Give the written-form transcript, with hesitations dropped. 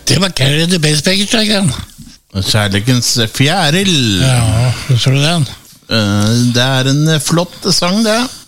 Det var Carrie the Pacebaker, tenker han. Kjærlighetens fjæril. Ja, tror du den? Det en flott sang, det.